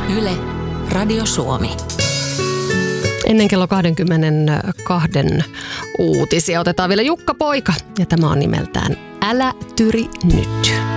Yle, Radio Suomi. Ennen kello 22 uutisia otetaan vielä Jukka Poika ja tämä on nimeltään Älä tyri nyt.